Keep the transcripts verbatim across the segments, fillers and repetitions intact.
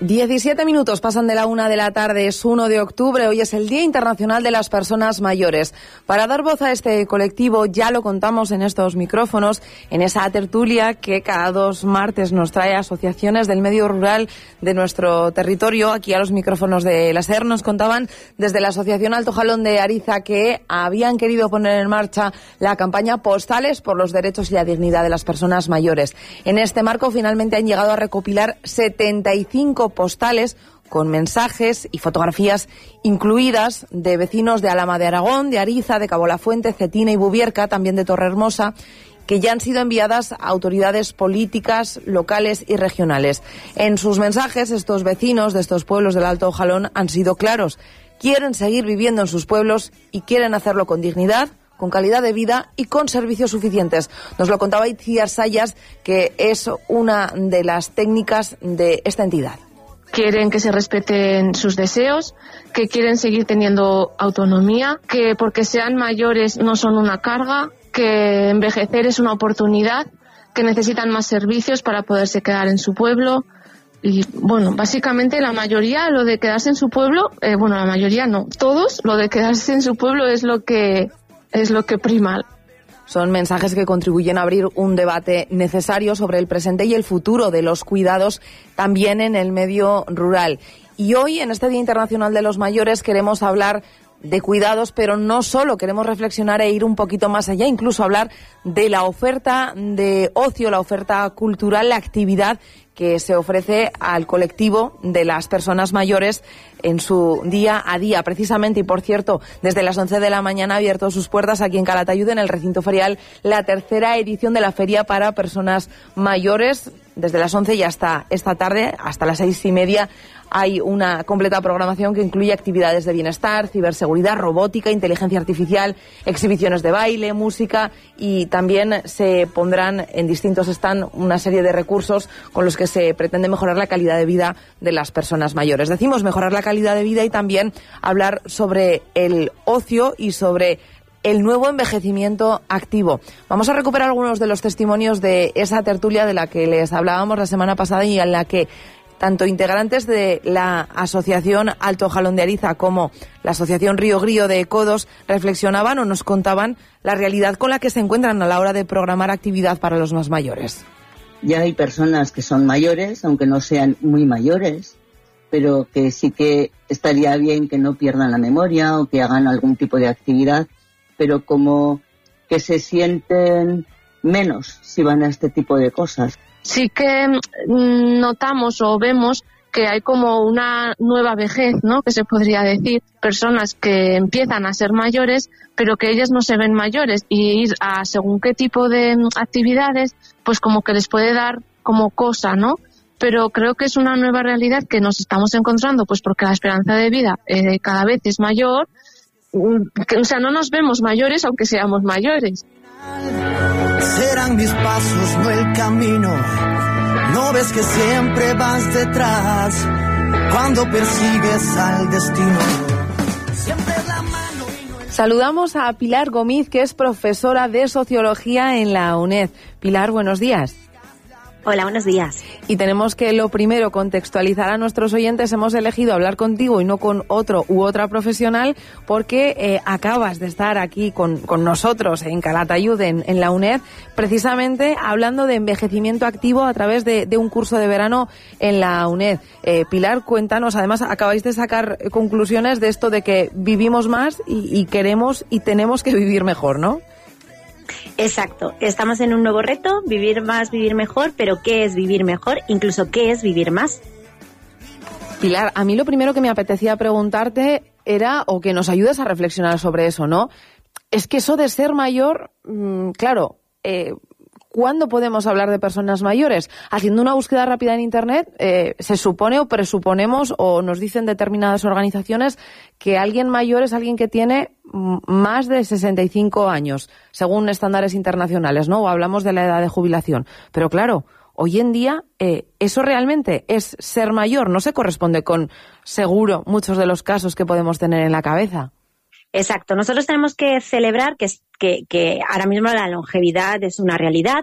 diecisiete minutos pasan de la una de la tarde, es uno de octubre, hoy es el Día Internacional de las Personas Mayores. Para dar voz a este colectivo, ya lo contamos en estos micrófonos, en esa tertulia que cada dos martes nos trae asociaciones del medio rural de nuestro territorio. Aquí a los micrófonos de la SER nos contaban desde la Asociación Alto Jalón de Ariza que habían querido poner en marcha la campaña Postales por los derechos y la dignidad de las personas mayores. En este marco finalmente han llegado a recopilar setenta y cinco postales con mensajes y fotografías incluidas de vecinos de Alhama de Aragón, de Ariza, de Cabo La Fuente, Cetina y Bubierca, también de Torrehermosa, que ya han sido enviadas a autoridades políticas, locales y regionales. En sus mensajes, estos vecinos de estos pueblos del Alto Jalón han sido claros. Quieren seguir viviendo en sus pueblos y quieren hacerlo con dignidad, con calidad de vida y con servicios suficientes. Nos lo contaba Itziar Sayas, que es una de las técnicas de esta entidad. Quieren que se respeten sus deseos, que quieren seguir teniendo autonomía, que porque sean mayores no son una carga, que envejecer es una oportunidad, que necesitan más servicios para poderse quedar en su pueblo. Y bueno, básicamente la mayoría, lo de quedarse en su pueblo, eh, bueno, la mayoría no, todos, lo de quedarse en su pueblo es lo que es lo que prima. Son mensajes que contribuyen a abrir un debate necesario sobre el presente y el futuro de los cuidados también en el medio rural. Y hoy, en este Día Internacional de los Mayores, queremos hablar de cuidados, pero no solo, queremos reflexionar e ir un poquito más allá, incluso hablar de la oferta de ocio, la oferta cultural, la actividad que se ofrece al colectivo de las personas mayores en su día a día. Precisamente, y por cierto, desde las once de la mañana ha abierto sus puertas aquí en Calatayud, en el recinto ferial, la tercera edición de la Feria para Personas Mayores. Desde las once y hasta esta tarde, hasta las seis y media, hay una completa programación que incluye actividades de bienestar, ciberseguridad, robótica, inteligencia artificial, exhibiciones de baile, música, y también se pondrán en distintos stands una serie de recursos con los que se pretende mejorar la calidad de vida de las personas mayores. Decimos mejorar la calidad de vida y también hablar sobre el ocio y sobre el nuevo envejecimiento activo. Vamos a recuperar algunos de los testimonios de esa tertulia de la que les hablábamos la semana pasada y en la que tanto integrantes de la Asociación Alto Jalón de Ariza como la Asociación Río Grío de Codos reflexionaban o nos contaban la realidad con la que se encuentran a la hora de programar actividad para los más mayores. Ya hay personas que son mayores, aunque no sean muy mayores, pero que sí que estaría bien que no pierdan la memoria o que hagan algún tipo de actividad, pero como que se sienten menos si van a este tipo de cosas. Sí que notamos o vemos que hay como una nueva vejez, ¿no?, que se podría decir, personas que empiezan a ser mayores, pero que ellas no se ven mayores, y ir a según qué tipo de actividades, pues como que les puede dar como cosa, ¿no? Pero creo que es una nueva realidad que nos estamos encontrando, pues porque la esperanza de vida eh, cada vez es mayor, que, o sea, no nos vemos mayores aunque seamos mayores. Serán mis pasos, no el camino. No ves que siempre vas detrás cuando persigues al destino. Siempre la mano y no el... Saludamos a Pilar Gómez, que es profesora de Sociología en la UNED. Pilar, buenos días. Hola, buenos días. Y tenemos que, lo primero, contextualizar a nuestros oyentes. Hemos elegido hablar contigo y no con otro u otra profesional porque eh, acabas de estar aquí con, con nosotros en Calatayud, en, en la UNED, precisamente hablando de envejecimiento activo a través de, de un curso de verano en la UNED. Eh, Pilar, cuéntanos, además acabáis de sacar conclusiones de esto de que vivimos más y, y queremos y tenemos que vivir mejor, ¿no? Exacto, estamos en un nuevo reto, vivir más, vivir mejor, pero ¿qué es vivir mejor? Incluso, ¿qué es vivir más? Pilar, a mí lo primero que me apetecía preguntarte era, o que nos ayudes a reflexionar sobre eso, ¿no? Es que eso de ser mayor, mmm, claro, eh, ¿cuándo podemos hablar de personas mayores? Haciendo una búsqueda rápida en Internet, eh, se supone o presuponemos o nos dicen determinadas organizaciones que alguien mayor es alguien que tiene más de sesenta y cinco años, según estándares internacionales, ¿no? O hablamos de la edad de jubilación. Pero claro, hoy en día eh, eso realmente es ser mayor, no se corresponde con, seguro, muchos de los casos que podemos tener en la cabeza. Exacto. Nosotros tenemos que celebrar que, que, que ahora mismo la longevidad es una realidad,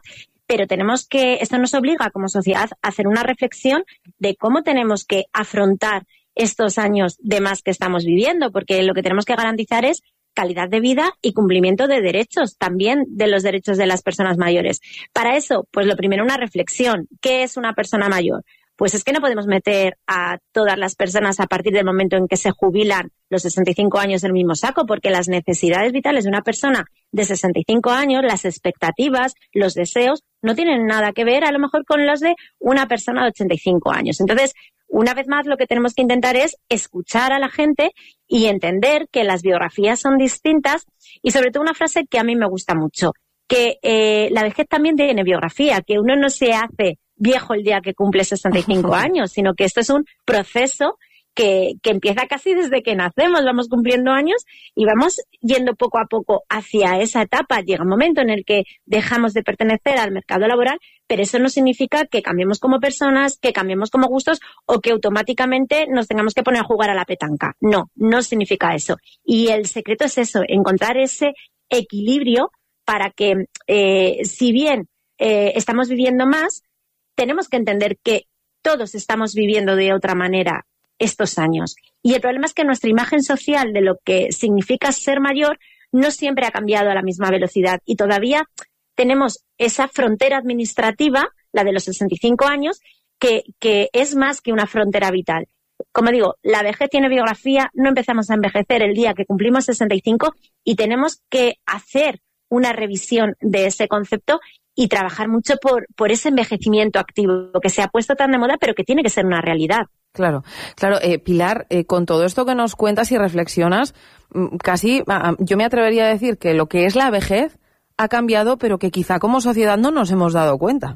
pero tenemos que, esto nos obliga como sociedad a hacer una reflexión de cómo tenemos que afrontar estos años de más que estamos viviendo, porque lo que tenemos que garantizar es calidad de vida y cumplimiento de derechos, también de los derechos de las personas mayores. Para eso, pues lo primero, una reflexión. ¿Qué es una persona mayor? Pues es que no podemos meter a todas las personas a partir del momento en que se jubilan los sesenta y cinco años del mismo saco, porque las necesidades vitales de una persona de sesenta y cinco años, las expectativas, los deseos, no tienen nada que ver a lo mejor con los de una persona de ochenta y cinco años. Entonces, una vez más, lo que tenemos que intentar es escuchar a la gente y entender que las biografías son distintas y sobre todo una frase que a mí me gusta mucho, que eh, la vejez también tiene biografía, que uno no se hace viejo el día que cumple sesenta y cinco años, sino que esto es un proceso que, que empieza casi desde que nacemos, vamos cumpliendo años y vamos yendo poco a poco hacia esa etapa. Llega un momento en el que dejamos de pertenecer al mercado laboral, pero eso no significa que cambiemos como personas, que cambiemos como gustos o que automáticamente nos tengamos que poner a jugar a la petanca. No, no significa eso. Y el secreto es eso, encontrar ese equilibrio para que, eh, si bien eh, estamos viviendo más, tenemos que entender que todos estamos viviendo de otra manera estos años. Y el problema es que nuestra imagen social de lo que significa ser mayor no siempre ha cambiado a la misma velocidad y todavía tenemos esa frontera administrativa, la de los sesenta y cinco años, que, que es más que una frontera vital. Como digo, la vejez tiene biografía, no empezamos a envejecer el día que cumplimos sesenta y cinco y tenemos que hacer una revisión de ese concepto y trabajar mucho por, por ese envejecimiento activo que se ha puesto tan de moda, pero que tiene que ser una realidad. Claro, claro. Eh, Pilar, eh, con todo esto que nos cuentas y reflexionas, casi yo me atrevería a decir que lo que es la vejez ha cambiado, pero que quizá como sociedad no nos hemos dado cuenta.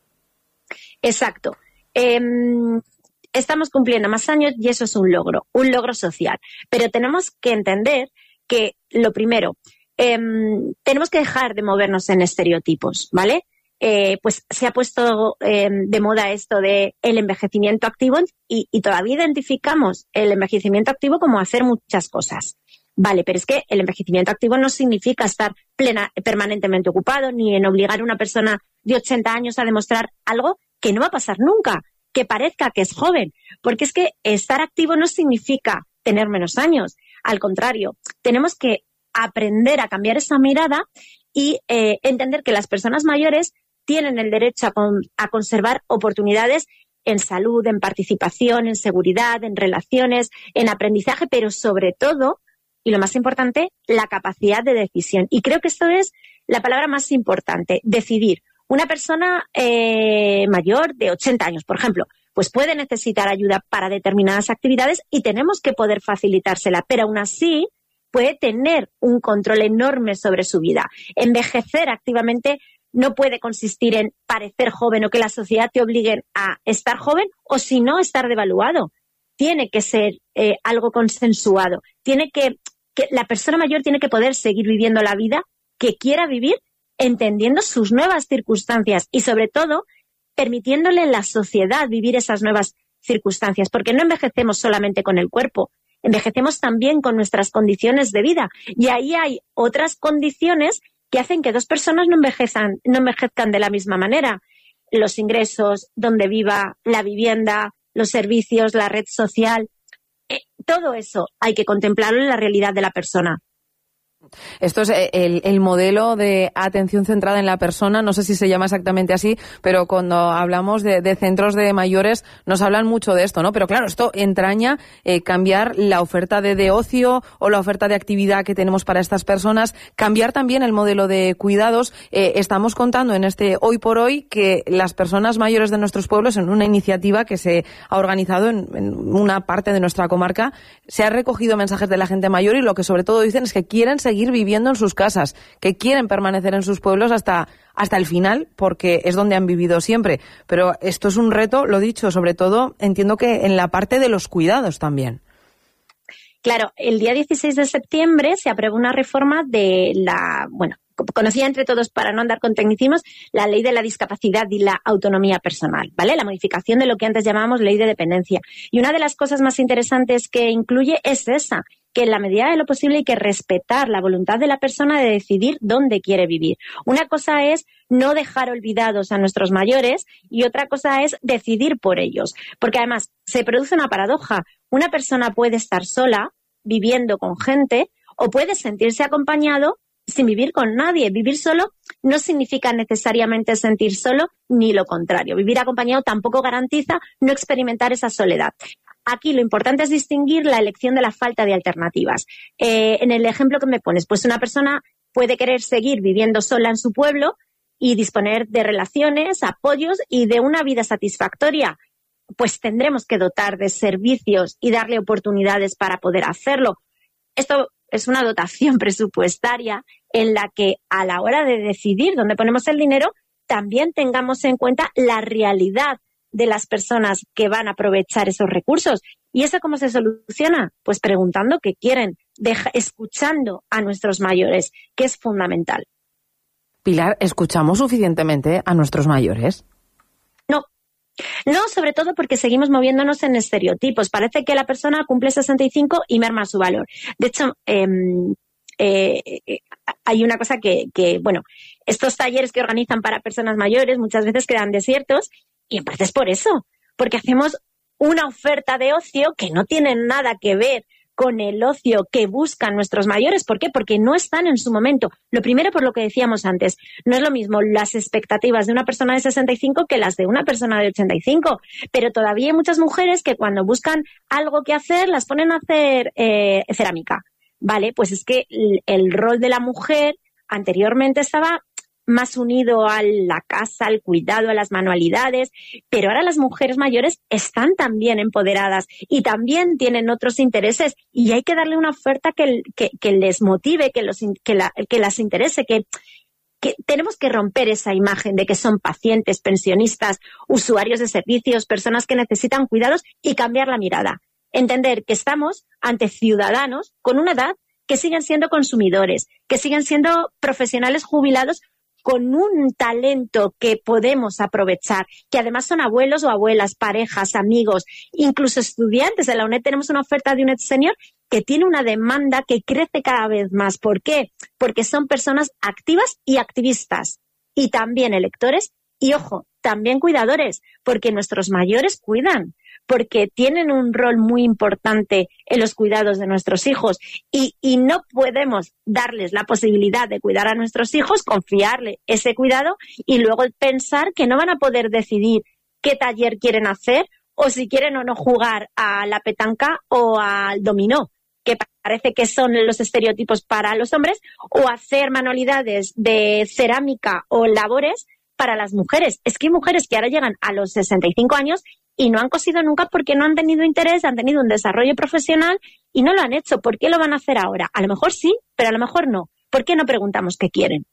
Exacto. Eh, estamos cumpliendo más años y eso es un logro, un logro social. Pero tenemos que entender que, lo primero, eh, tenemos que dejar de movernos en estereotipos, ¿vale? Eh, pues se ha puesto eh, de moda esto de el envejecimiento activo y, y todavía identificamos el envejecimiento activo como hacer muchas cosas. Vale, pero es que el envejecimiento activo no significa estar plena, permanentemente ocupado, ni en obligar a una persona de ochenta años a demostrar algo que no va a pasar nunca, que parezca que es joven. Porque es que estar activo no significa tener menos años. Al contrario, tenemos que aprender a cambiar esa mirada y eh, entender que las personas mayores tienen el derecho a, con, a conservar oportunidades en salud, en participación, en seguridad, en relaciones, en aprendizaje, pero sobre todo, y lo más importante, la capacidad de decisión. Y creo que esto es la palabra más importante, decidir. Una persona eh, mayor de ochenta años, por ejemplo, pues puede necesitar ayuda para determinadas actividades y tenemos que poder facilitársela, pero aún así puede tener un control enorme sobre su vida. Envejecer activamente no puede consistir en parecer joven o que la sociedad te obligue a estar joven o, si no, estar devaluado. Tiene que ser eh, algo consensuado. Tiene que, que la persona mayor tiene que poder seguir viviendo la vida que quiera vivir, entendiendo sus nuevas circunstancias y, sobre todo, permitiéndole a la sociedad vivir esas nuevas circunstancias, porque no envejecemos solamente con el cuerpo, envejecemos también con nuestras condiciones de vida. Y ahí hay otras condiciones que hacen que dos personas no envejezcan, no envejezcan de la misma manera. Los ingresos, donde viva, la vivienda, los servicios, la red social, eh, todo eso hay que contemplarlo en la realidad de la persona. Esto es el, el modelo de atención centrada en la persona, no sé si se llama exactamente así, pero cuando hablamos de, de centros de mayores nos hablan mucho de esto, ¿no? Pero claro, esto entraña eh, cambiar la oferta de, de ocio o la oferta de actividad que tenemos para estas personas, cambiar también el modelo de cuidados. Eh, estamos contando en este Hoy por Hoy que las personas mayores de nuestros pueblos, en una iniciativa que se ha organizado en, en una parte de nuestra comarca, se han recogido mensajes de la gente mayor y lo que sobre todo dicen es que quieren seguir seguir viviendo en sus casas, que quieren permanecer en sus pueblos hasta, hasta el final, porque es donde han vivido siempre. Pero esto es un reto, lo dicho, sobre todo entiendo que en la parte de los cuidados también. Claro, el día dieciséis de septiembre se aprueba una reforma de la, bueno, conocida entre todos para no andar con tecnicismos, la ley de la discapacidad y la autonomía personal, ¿vale? La modificación de lo que antes llamábamos ley de dependencia. Y una de las cosas más interesantes que incluye es esa, que en la medida de lo posible hay que respetar la voluntad de la persona de decidir dónde quiere vivir. Una cosa es no dejar olvidados a nuestros mayores y otra cosa es decidir por ellos. Porque además se produce una paradoja. Una persona puede estar sola, viviendo con gente, o puede sentirse acompañado sin vivir con nadie. Vivir solo no significa necesariamente sentir solo, ni lo contrario. Vivir acompañado tampoco garantiza no experimentar esa soledad. Aquí lo importante es distinguir la elección de la falta de alternativas. Eh, en el ejemplo que me pones, pues una persona puede querer seguir viviendo sola en su pueblo y disponer de relaciones, apoyos y de una vida satisfactoria. Pues tendremos que dotar de servicios y darle oportunidades para poder hacerlo. Esto es una dotación presupuestaria en la que a la hora de decidir dónde ponemos el dinero también tengamos en cuenta la realidad de las personas que van a aprovechar esos recursos. ¿Y eso cómo se soluciona? Pues preguntando qué quieren, deja, escuchando a nuestros mayores, que es fundamental. Pilar, ¿escuchamos suficientemente a nuestros mayores? No. No, sobre todo porque seguimos moviéndonos en estereotipos. Parece que la persona cumple sesenta y cinco y merma su valor. De hecho, eh, eh, hay una cosa que, que, bueno, estos talleres que organizan para personas mayores muchas veces quedan desiertos y en parte es por eso, porque hacemos una oferta de ocio que no tiene nada que ver con el ocio que buscan nuestros mayores. ¿Por qué? Porque no están en su momento. Lo primero, por lo que decíamos antes, no es lo mismo las expectativas de una persona de sesenta y cinco que las de una persona de ochenta y cinco. Pero todavía hay muchas mujeres que cuando buscan algo que hacer, las ponen a hacer eh, cerámica. Vale, pues es que el, el rol de la mujer anteriormente estaba más unido a la casa, al cuidado, a las manualidades, pero ahora las mujeres mayores están también empoderadas y también tienen otros intereses y hay que darle una oferta que, que, que les motive, que, los, que, la, que las interese, que, que tenemos que romper esa imagen de que son pacientes, pensionistas, usuarios de servicios, personas que necesitan cuidados y cambiar la mirada. Entender que estamos ante ciudadanos con una edad que siguen siendo consumidores, que siguen siendo profesionales jubilados con un talento que podemos aprovechar, que además son abuelos o abuelas, parejas, amigos, incluso estudiantes. En la UNED tenemos una oferta de UNED Senior que tiene una demanda que crece cada vez más. ¿Por qué? Porque son personas activas y activistas, y también electores, y ojo, también cuidadores, porque nuestros mayores cuidan, porque tienen un rol muy importante en los cuidados de nuestros hijos y, y no podemos darles la posibilidad de cuidar a nuestros hijos, confiarle ese cuidado y luego pensar que no van a poder decidir qué taller quieren hacer o si quieren o no jugar a la petanca o al dominó, que parece que son los estereotipos para los hombres, o hacer manualidades de cerámica o labores para las mujeres. Es que hay mujeres que ahora llegan a los sesenta y cinco años y no han cosido nunca porque no han tenido interés, han tenido un desarrollo profesional y no lo han hecho. ¿Por qué lo van a hacer ahora? A lo mejor sí, pero a lo mejor no. ¿Por qué no preguntamos qué quieren?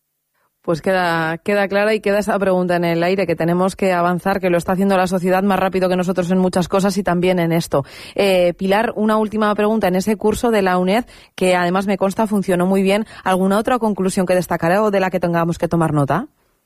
Pues queda, queda clara y queda esa pregunta en el aire, que tenemos que avanzar, que lo está haciendo la sociedad más rápido que nosotros en muchas cosas y también en esto. Eh, Pilar, una última pregunta. En ese curso de la UNED, que además me consta funcionó muy bien, ¿alguna otra conclusión que destacar o de la que tengamos que tomar nota?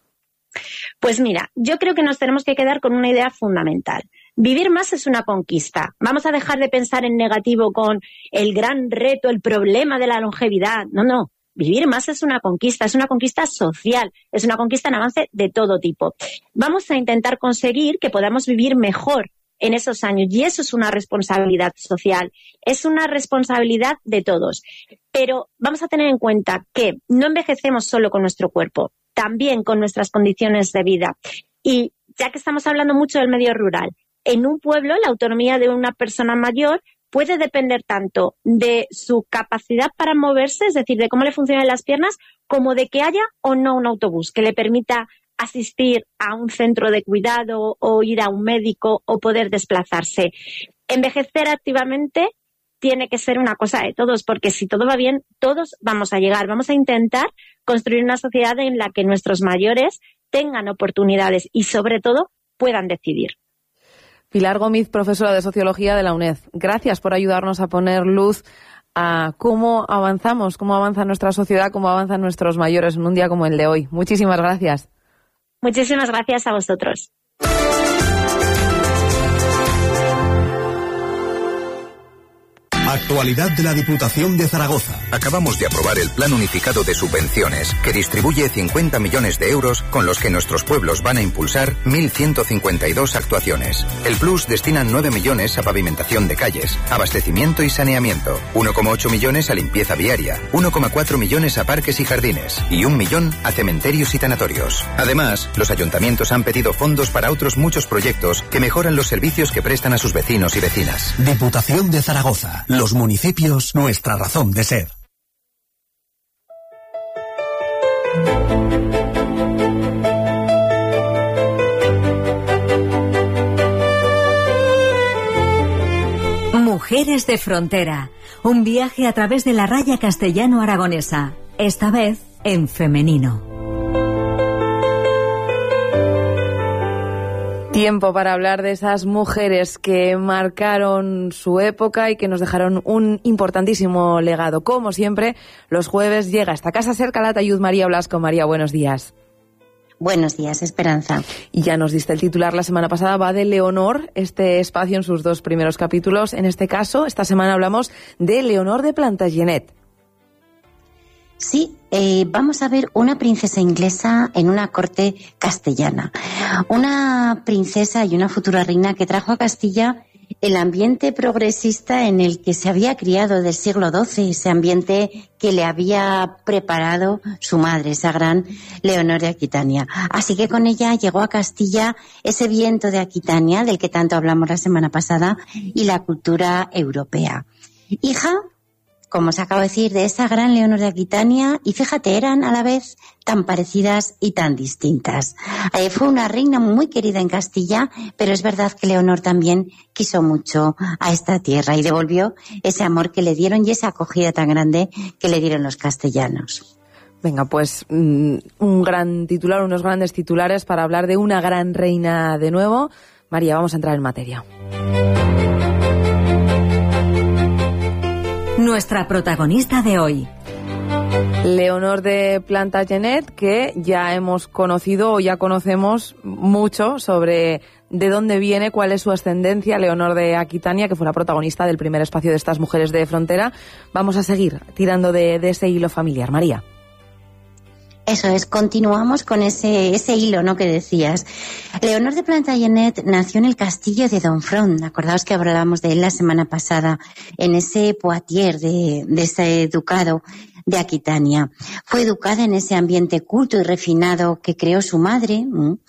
Pues mira, yo creo que nos tenemos que quedar con una idea fundamental. Vivir más es una conquista. Vamos a dejar de pensar en negativo con el gran reto, el problema de la longevidad. No, no. Vivir más es una conquista, es una conquista social, es una conquista en avance de todo tipo. Vamos a intentar conseguir que podamos vivir mejor en esos años y eso es una responsabilidad social, es una responsabilidad de todos. Pero vamos a tener en cuenta que no envejecemos solo con nuestro cuerpo, también con nuestras condiciones de vida. Y ya que estamos hablando mucho del medio rural, en un pueblo la autonomía de una persona mayor puede depender tanto de su capacidad para moverse, es decir, de cómo le funcionan las piernas, como de que haya o no un autobús que le permita asistir a un centro de cuidado o ir a un médico o poder desplazarse. Envejecer activamente tiene que ser una cosa de todos, porque si todo va bien, todos vamos a llegar. Vamos a intentar construir una sociedad en la que nuestros mayores tengan oportunidades y, sobre todo, puedan decidir. Pilar Gómez, profesora de Sociología de la UNED. Gracias por ayudarnos a poner luz a cómo avanzamos, cómo avanza nuestra sociedad, cómo avanzan nuestros mayores en un día como el de hoy. Muchísimas gracias. Muchísimas gracias a vosotros. Actualidad de la Diputación de Zaragoza. Acabamos de aprobar el Plan Unificado de Subvenciones, que distribuye cincuenta millones de euros con los que nuestros pueblos van a impulsar mil ciento cincuenta y dos actuaciones. El Plus destina nueve millones a pavimentación de calles, abastecimiento y saneamiento, uno coma ocho millones a limpieza viaria, uno coma cuatro millones a parques y jardines y un millón a cementerios y tanatorios. Además, los ayuntamientos han pedido fondos para otros muchos proyectos que mejoran los servicios que prestan a sus vecinos y vecinas. Diputación de Zaragoza. Los municipios, nuestra razón de ser. Mujeres de Frontera. Un viaje a través de la raya castellano-aragonesa. Esta vez en femenino. Tiempo para hablar de esas mujeres que marcaron su época y que nos dejaron un importantísimo legado. Como siempre, los jueves llega a esta casa Ser Calatayud María Blasco. María, buenos días. Buenos días, Esperanza. Y ya nos diste el titular la semana pasada, va de Leonor, este espacio en sus dos primeros capítulos. En este caso, esta semana hablamos de Leonor de Plantagenet. Sí, eh, vamos a ver una princesa inglesa en una corte castellana. Una princesa y una futura reina que trajo a Castilla el ambiente progresista en el que se había criado del siglo doce, ese ambiente que le había preparado su madre, esa gran Leonor de Aquitania. Así que con ella llegó a Castilla ese viento de Aquitania del que tanto hablamos la semana pasada y la cultura europea. Hija, como os acabo de decir, de esa gran Leonor de Aquitania, y fíjate, eran a la vez tan parecidas y tan distintas. Eh, fue una reina muy querida en Castilla, pero es verdad que Leonor también quiso mucho a esta tierra y devolvió ese amor que le dieron y esa acogida tan grande que le dieron los castellanos. Venga, pues mmm, un gran titular, unos grandes titulares para hablar de una gran reina de nuevo. María, vamos a entrar en materia. Nuestra protagonista de hoy. Leonor de Plantagenet, que ya hemos conocido o ya conocemos mucho sobre de dónde viene, cuál es su ascendencia. Leonor de Aquitania, que fue la protagonista del primer espacio de estas mujeres de frontera. Vamos a seguir tirando de, de ese hilo familiar. María. Eso es, continuamos con ese ese hilo, ¿no?, que decías. Leonor de Plantagenet nació en el castillo de Domfront. Acordaos que hablábamos de él la semana pasada, en ese Poitiers de, de ese ducado de Aquitania. Fue educada en ese ambiente culto y refinado que creó su madre.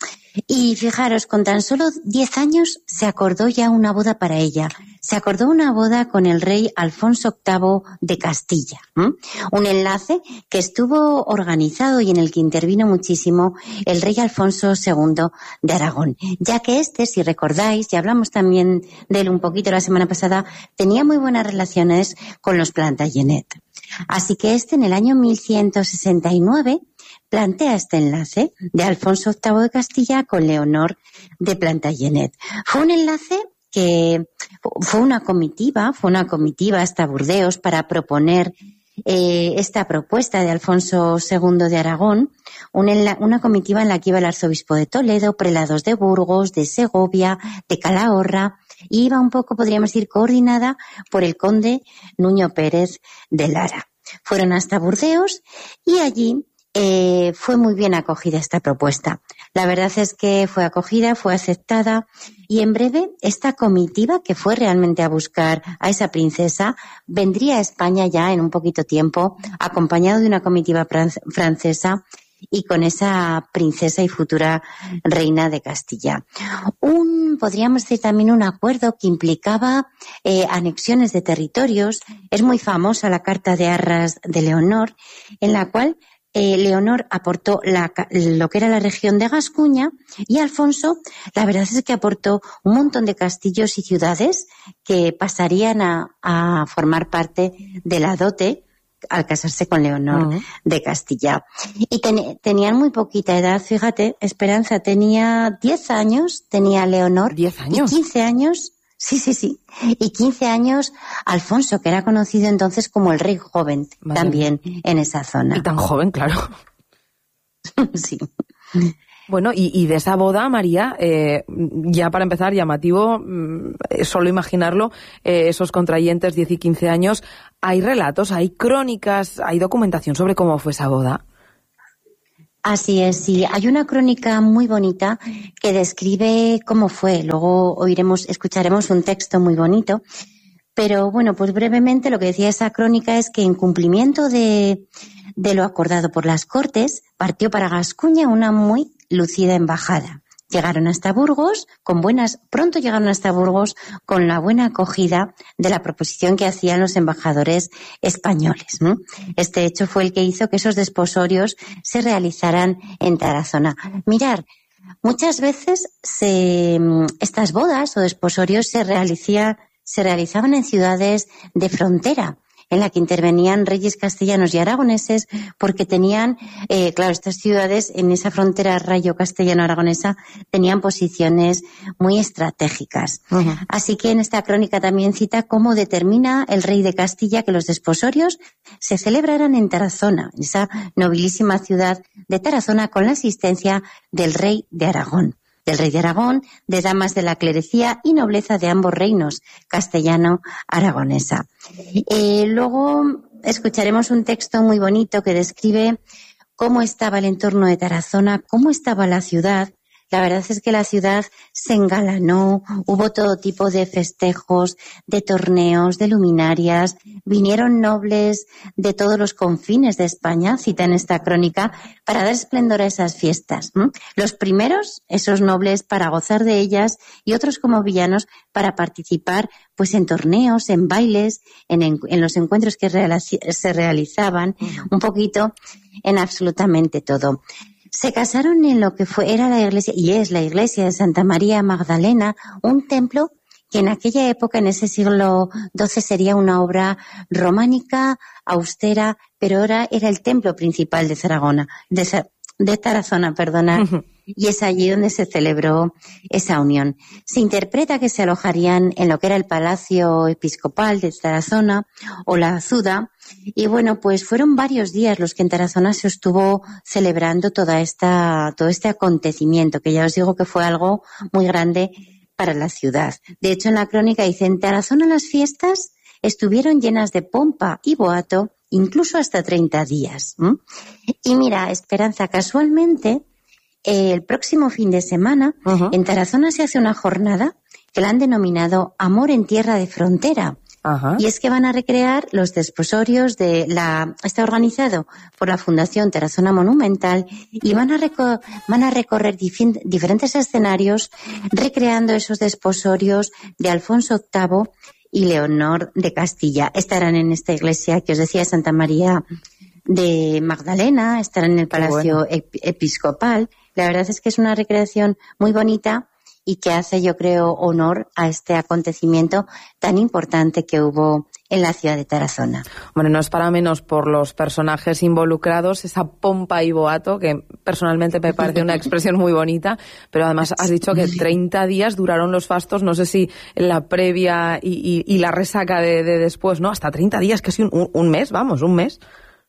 Y fijaros, con tan solo diez años se acordó ya una boda para ella. Se acordó una boda con el rey Alfonso octavo de Castilla. ¿Mm? Un enlace que estuvo organizado y en el que intervino muchísimo el rey Alfonso segundo de Aragón. Ya que este, si recordáis, y hablamos también de él un poquito la semana pasada, tenía muy buenas relaciones con los Plantagenet. Así que este, en el año mil ciento sesenta y nueve, plantea este enlace de Alfonso octavo de Castilla con Leonor de Plantagenet. Fue un enlace que fue una comitiva, fue una comitiva hasta Burdeos para proponer eh, esta propuesta de Alfonso segundo de Aragón, una, una comitiva en la que iba el arzobispo de Toledo, prelados de Burgos, de Segovia, de Calahorra, y iba un poco, podríamos decir, coordinada por el conde Nuño Pérez de Lara. Fueron hasta Burdeos y allí Eh, fue muy bien acogida esta propuesta. La verdad es que fue acogida, fue aceptada y en breve esta comitiva, que fue realmente a buscar a esa princesa, vendría a España ya en un poquito tiempo, acompañado de una comitiva francesa y con esa princesa y futura reina de Castilla. Un, podríamos decir también un acuerdo que implicaba eh, anexiones de territorios. Es muy famosa la Carta de Arras de Leonor, en la cual Eh, Leonor aportó la, lo que era la región de Gascuña y Alfonso, la verdad es que aportó un montón de castillos y ciudades que pasarían a, a formar parte de la dote al casarse con Leonor uh-huh. de Castilla. Y ten, tenían muy poquita edad, fíjate, Esperanza tenía diez años, tenía Leonor. ¿diez años? Y quince años. Sí, sí, sí. Y quince años Alfonso, que era conocido entonces como el rey joven, Madre también mía. En esa zona. Y tan joven, claro. Sí. Bueno, y, y de esa boda, María, eh, ya para empezar, llamativo, eh, solo imaginarlo, eh, esos contrayentes, diez y quince años, ¿hay relatos, hay crónicas, hay documentación sobre cómo fue esa boda? Así es, sí. Hay una crónica muy bonita que describe cómo fue. Luego oiremos, escucharemos un texto muy bonito. Pero bueno, pues brevemente lo que decía esa crónica es que en cumplimiento de, de lo acordado por las Cortes, partió para Gascuña una muy lucida embajada. Llegaron hasta Burgos con buenas, pronto llegaron hasta Burgos con la buena acogida de la proposición que hacían los embajadores españoles, ¿no? Este hecho fue el que hizo que esos desposorios se realizaran en Tarazona. Mirar, muchas veces se, estas bodas o desposorios se realizaban, se realizaban en ciudades de frontera, en la que intervenían reyes castellanos y aragoneses, porque tenían, eh, claro, estas ciudades en esa frontera rayo castellano-aragonesa tenían posiciones muy estratégicas. Uh-huh. Así que en esta crónica también cita cómo determina el rey de Castilla que los desposorios se celebraran en Tarazona, esa nobilísima ciudad de Tarazona, con la asistencia del rey de Aragón. del rey de Aragón, de damas de la clerecía y nobleza de ambos reinos, castellano-aragonesa. Eh, luego escucharemos un texto muy bonito que describe cómo estaba el entorno de Tarazona, cómo estaba la ciudad. La verdad es que la ciudad se engalanó, hubo todo tipo de festejos, de torneos, de luminarias, vinieron nobles de todos los confines de España, cita en esta crónica, para dar esplendor a esas fiestas. ¿Mm? Los primeros, esos nobles, para gozar de ellas, y otros como villanos para participar pues en torneos, en bailes, en, en, en los encuentros que realiz- se realizaban, un poquito en absolutamente todo. Se casaron en lo que fue, era la iglesia, y es la iglesia de Santa María Magdalena, un templo que en aquella época, en ese siglo doce, sería una obra románica, austera, pero ahora era el templo principal de Zaragona, de, de Tarazona, perdona, uh-huh. Y es allí donde se celebró esa unión. Se interpreta que se alojarían en lo que era el Palacio Episcopal de Tarazona o la Azuda, y bueno, pues fueron varios días los que en Tarazona se estuvo celebrando toda esta, todo este acontecimiento, que ya os digo que fue algo muy grande para la ciudad. De hecho, en la crónica dice, en Tarazona las fiestas estuvieron llenas de pompa y boato, incluso hasta treinta días. ¿Mm? Y mira, Esperanza, casualmente, eh, el próximo fin de semana, uh-huh. en Tarazona se hace una jornada que la han denominado Amor en Tierra de Frontera. Ajá. Y es que van a recrear los desposorios de la, está organizado por la Fundación Tarazona Monumental, y van a, reco, van a recorrer dif- diferentes escenarios recreando esos desposorios de Alfonso octavo y Leonor de Castilla. Estarán en esta iglesia que os decía, Santa María de Magdalena, estarán en el Palacio bueno. ep- Episcopal. La verdad es que es una recreación muy bonita y que hace, yo creo, honor a este acontecimiento tan importante que hubo en la ciudad de Tarazona. Bueno, no es para menos por los personajes involucrados, esa pompa y boato, que personalmente me parece una expresión muy bonita, pero además has dicho que treinta días duraron los fastos, no sé si la previa y, y, y la resaca de, de después, ¿no? Hasta treinta días, casi un, un mes, vamos, un mes.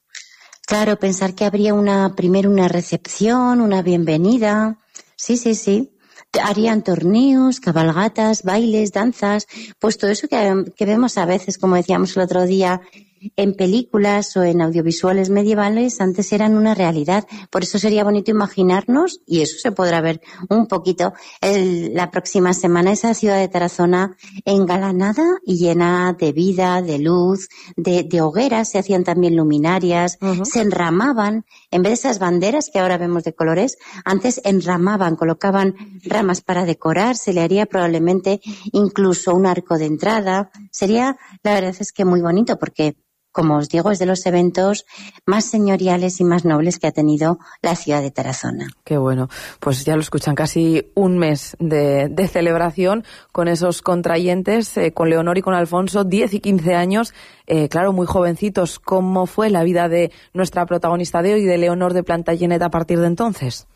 Claro, pensar que habría una primero una recepción, una bienvenida. Sí, sí, sí. Harían torneos, cabalgatas, bailes, danzas, pues todo eso que, que vemos a veces, como decíamos el otro día, en películas o en audiovisuales medievales, antes eran una realidad. Por eso sería bonito imaginarnos, y eso se podrá ver un poquito el, la próxima semana, esa ciudad de Tarazona engalanada y llena de vida, de luz, de, de hogueras, se hacían también luminarias, uh-huh. se enramaban, en vez de esas banderas que ahora vemos de colores, antes enramaban, colocaban ramas para decorar, se le haría probablemente incluso un arco de entrada. Sería, la verdad es que muy bonito, porque como os digo, es de los eventos más señoriales y más nobles que ha tenido la ciudad de Tarazona. Qué bueno. Pues ya lo escuchan, casi un mes de, de celebración con esos contrayentes, eh, con Leonor y con Alfonso, diez y quince años, eh, claro, muy jovencitos. ¿Cómo fue la vida de nuestra protagonista de hoy, de Leonor de Plantagenet, a partir de entonces?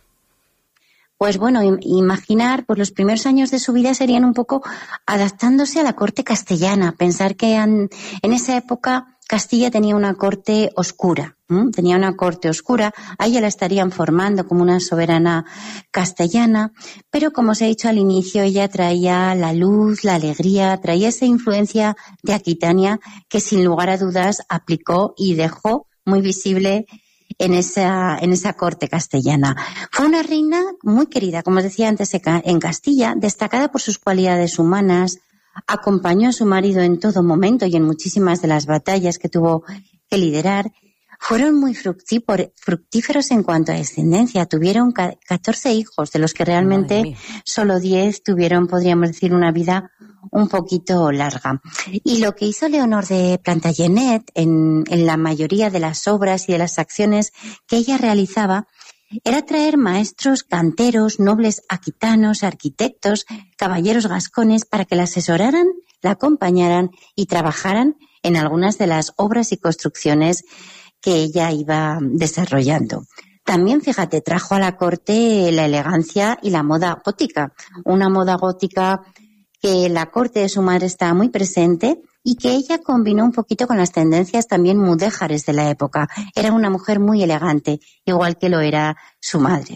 Pues bueno, imaginar, pues los primeros años de su vida serían un poco adaptándose a la corte castellana. Pensar que han, en esa época, Castilla tenía una corte oscura, ¿m? tenía una corte oscura, a ella la estarían formando como una soberana castellana, pero como os he dicho al inicio, ella traía la luz, la alegría, traía esa influencia de Aquitania que sin lugar a dudas aplicó y dejó muy visible en esa, en esa corte castellana. Fue una reina muy querida, como os decía antes, en Castilla, destacada por sus cualidades humanas, acompañó a su marido en todo momento y en muchísimas de las batallas que tuvo que liderar. Fueron muy fructíferos en cuanto a descendencia. Tuvieron catorce hijos, de los que realmente solo diez tuvieron, podríamos decir, una vida un poquito larga. Y lo que hizo Leonor de Plantagenet en, en la mayoría de las obras y de las acciones que ella realizaba era traer maestros, canteros, nobles aquitanos, arquitectos, caballeros gascones para que la asesoraran, la acompañaran y trabajaran en algunas de las obras y construcciones que ella iba desarrollando. También, fíjate, trajo a la corte la elegancia y la moda gótica, una moda gótica que en la corte de su madre estaba muy presente y que ella combinó un poquito con las tendencias también mudéjares de la época. Era una mujer muy elegante, igual que lo era su madre.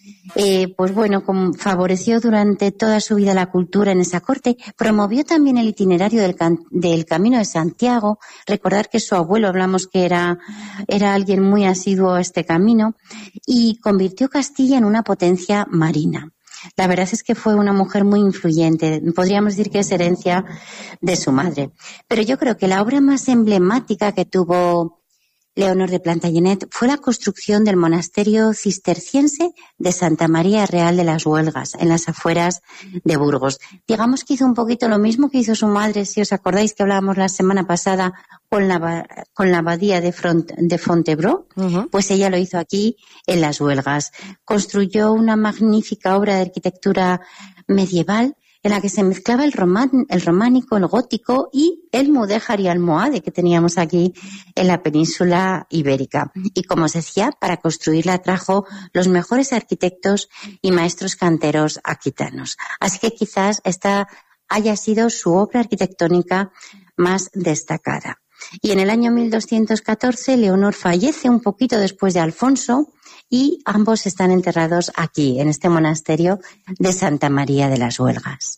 Eh, pues bueno, como favoreció durante toda su vida la cultura en esa corte, promovió también el itinerario del, del Camino de Santiago. Recordar que su abuelo, hablamos que era, era alguien muy asiduo a este camino, y convirtió Castilla en una potencia marina. La verdad es que fue una mujer muy influyente, podríamos decir que es herencia de su madre. Pero yo creo que la obra más emblemática que tuvo Leonor de Plantagenet fue la construcción del monasterio cisterciense de Santa María Real de las Huelgas, en las afueras de Burgos. Digamos que hizo un poquito lo mismo que hizo su madre, si os acordáis que hablábamos la semana pasada con la, con la abadía de, Front, de Fontevraud, uh-huh. Pues ella lo hizo aquí en las Huelgas. Construyó una magnífica obra de arquitectura medieval en la que se mezclaba el, román, el románico, el gótico y el mudéjar y almohade que teníamos aquí en la península ibérica. Y como os decía, para construirla trajo los mejores arquitectos y maestros canteros aquitanos. Así que quizás esta haya sido su obra arquitectónica más destacada. Y en el año mil doscientos catorce, Leonor fallece un poquito después de Alfonso, y ambos están enterrados aquí, en este monasterio de Santa María de las Huelgas.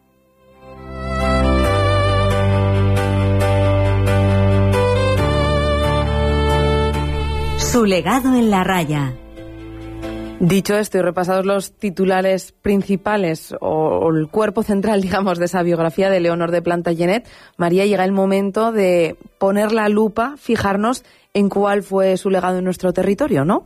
Su legado en la raya. Dicho esto y repasados los titulares principales o, o el cuerpo central, digamos, de esa biografía de Leonor de Plantagenet, María, llega el momento de poner la lupa, fijarnos en cuál fue su legado en nuestro territorio, ¿no?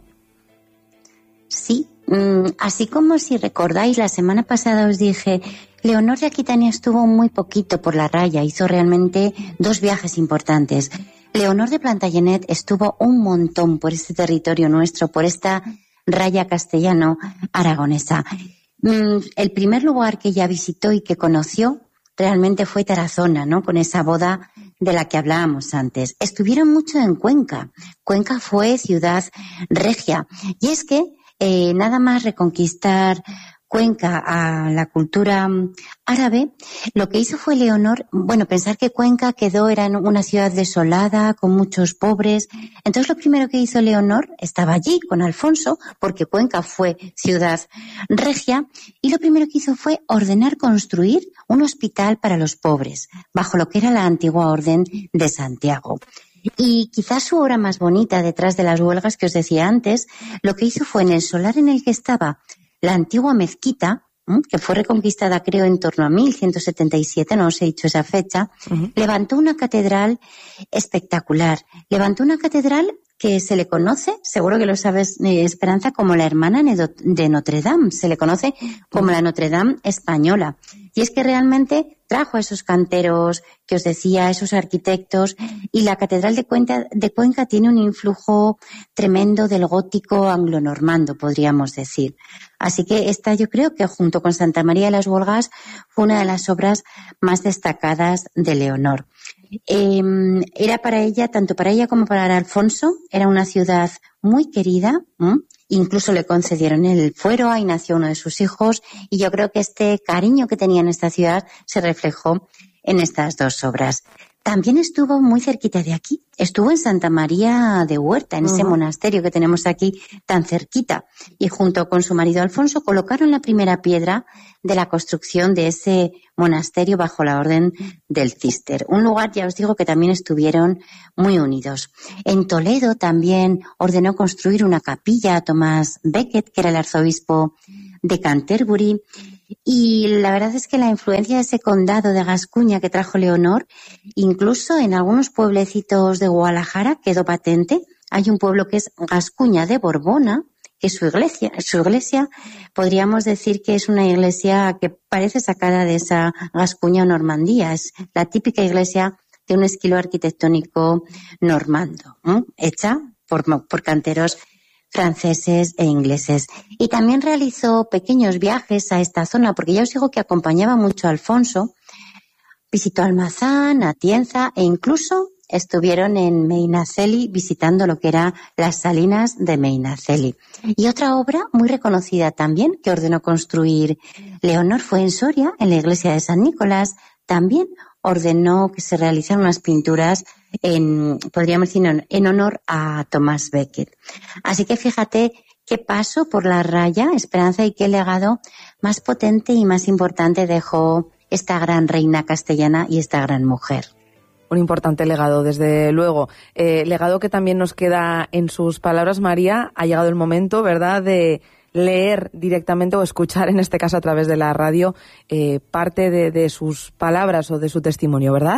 Sí, así como si recordáis, la semana pasada os dije, Leonor de Aquitania estuvo muy poquito por la raya, hizo realmente dos viajes importantes. Leonor de Plantagenet estuvo un montón por este territorio nuestro, por esta raya castellano-aragonesa. El primer lugar que ella visitó y que conoció realmente fue Tarazona, ¿no? Con esa boda de la que hablábamos antes. Estuvieron mucho en Cuenca. Cuenca fue ciudad regia. Y es que Eh, nada más reconquistar Cuenca a la cultura árabe, lo que hizo fue Leonor, bueno, pensar que Cuenca quedó, era una ciudad desolada, con muchos pobres. Entonces lo primero que hizo Leonor, estaba allí con Alfonso, porque Cuenca fue ciudad regia, y lo primero que hizo fue ordenar construir un hospital para los pobres, bajo lo que era la antigua Orden de Santiago. Y quizás su obra más bonita, detrás de las Huelgas que os decía antes, lo que hizo fue en el solar en el que estaba la antigua mezquita, que fue reconquistada creo en torno a mil ciento setenta y siete, no os he dicho esa fecha, uh-huh. Levantó una catedral espectacular. Levantó una catedral que se le conoce, seguro que lo sabes, eh, Esperanza, como la hermana de Notre Dame. Se le conoce como la Notre Dame española. Y es que realmente trajo a esos canteros que os decía, a esos arquitectos, y la Catedral de Cuenca, de Cuenca tiene un influjo tremendo del gótico anglonormando, podríamos decir. Así que esta, yo creo que junto con Santa María de las Huelgas fue una de las obras más destacadas de Leonor. Eh, era para ella, tanto para ella como para Alfonso, era una ciudad muy querida, ¿eh? Incluso le concedieron el fuero, ahí nació uno de sus hijos, y yo creo que este cariño que tenía en esta ciudad se reflejó en estas dos obras. también estuvo muy cerquita de aquí. Estuvo en Santa María de Huerta, en uh-huh. ese monasterio que tenemos aquí tan cerquita. Y junto con su marido Alfonso colocaron la primera piedra de la construcción de ese monasterio bajo la orden del Císter. Un lugar, ya os digo, que también estuvieron muy unidos. En Toledo también ordenó construir una capilla a Tomás Becket, que era el arzobispo de Canterbury. Y la verdad es que la influencia de ese condado de Gascuña que trajo Leonor, incluso en algunos pueblecitos de Guadalajara quedó patente. Hay un pueblo que es Gascuña de Borbona, que su iglesia, su iglesia podríamos decir que es una iglesia que parece sacada de esa Gascuña o Normandía. Es la típica iglesia de un estilo arquitectónico normando, ¿eh? hecha por, por canteros franceses e ingleses. Y también realizó pequeños viajes a esta zona, porque ya os digo que acompañaba mucho a Alfonso. Visitó Almazán, Atienza e incluso estuvieron en Medinaceli visitando lo que eran las salinas de Medinaceli. Y otra obra muy reconocida también que ordenó construir Leonor fue en Soria, en la iglesia de San Nicolás. También ordenó que se realizaran unas pinturas en, podríamos decir, en honor a Tomás Becket. Así que fíjate qué paso por la raya, Esperanza, y qué legado más potente y más importante dejó esta gran reina castellana y esta gran mujer. Un importante legado, desde luego. Eh, legado que también nos queda en sus palabras, María. Ha llegado el momento, ¿verdad?, de leer directamente o escuchar, en este caso a través de la radio, eh, parte de, de sus palabras o de su testimonio, ¿verdad?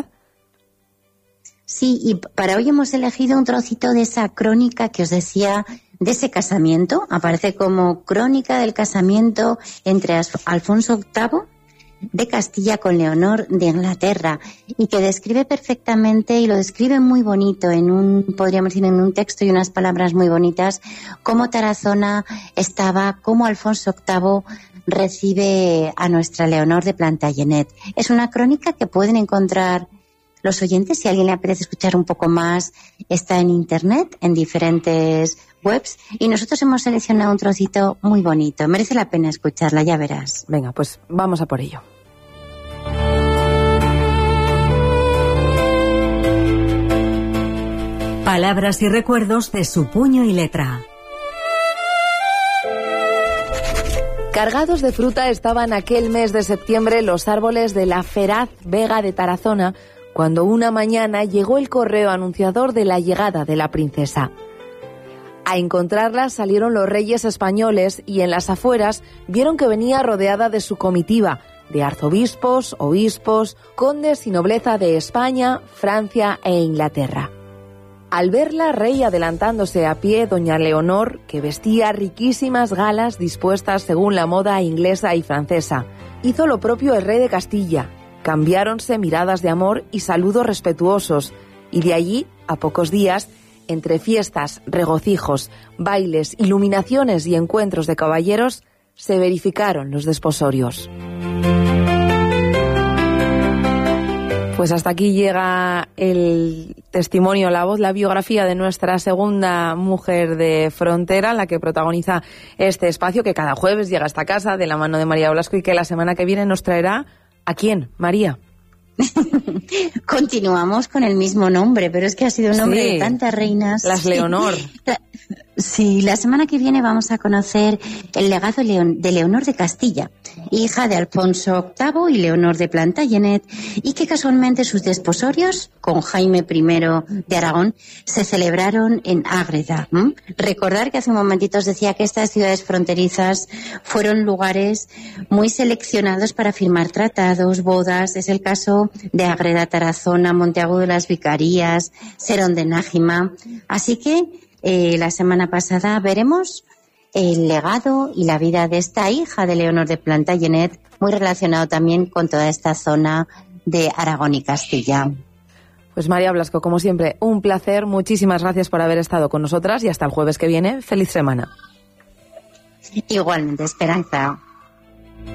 Sí, y para hoy hemos elegido un trocito de esa crónica que os decía de ese casamiento. Aparece como crónica del casamiento entre Alfonso octavo de Castilla con Leonor de Inglaterra, y que describe perfectamente, y lo describe muy bonito en un, podríamos decir, en un texto y unas palabras muy bonitas, cómo Tarazona estaba, cómo Alfonso octavo recibe a nuestra Leonor de Plantagenet. Es una crónica que pueden encontrar los oyentes, si a alguien le apetece escuchar un poco más, está en internet, en diferentes webs, y nosotros hemos seleccionado un trocito muy bonito. Merece la pena escucharla, ya verás. Venga, pues vamos a por ello. Palabras y recuerdos de su puño y letra. Cargados de fruta estaban aquel mes de septiembre los árboles de la feraz vega de Tarazona, cuando una mañana llegó el correo anunciador de la llegada de la princesa. A encontrarla salieron los reyes españoles y en las afueras vieron que venía rodeada de su comitiva, de arzobispos, obispos, condes y nobleza de España, Francia e Inglaterra. Al verla, rey adelantándose a pie, doña Leonor, que vestía riquísimas galas dispuestas según la moda inglesa y francesa, hizo lo propio el rey de Castilla. Cambiáronse miradas de amor y saludos respetuosos, y de allí, a pocos días, entre fiestas, regocijos, bailes, iluminaciones y encuentros de caballeros, se verificaron los desposorios. Pues hasta aquí llega el testimonio, la voz, la biografía de nuestra segunda mujer de frontera, la que protagoniza este espacio que cada jueves llega a esta casa de la mano de María Blasco y que la semana que viene nos traerá... ¿A quién, María? Continuamos con el mismo nombre, pero es que ha sido un nombre sí, de tantas reinas. Las Leonor. Sí, la semana que viene vamos a conocer el legado de Leonor de Castilla, hija de Alfonso octavo y Leonor de Plantagenet, y que casualmente sus desposorios con Jaime primero de Aragón se celebraron en Ágreda. ¿Mm? Recordar que hace un momentito os decía que estas ciudades fronterizas fueron lugares muy seleccionados para firmar tratados, bodas. Es el caso de Ágreda, Tarazona, Monteagudo de las Vicarías, Serón de Nájima. Así que Eh, la semana pasada veremos el legado y la vida de esta hija de Leonor de Plantagenet, muy relacionado también con toda esta zona de Aragón y Castilla. Pues María Blasco, como siempre, un placer. Muchísimas gracias por haber estado con nosotras y hasta el jueves que viene. ¡Feliz semana! Igualmente, Esperanza.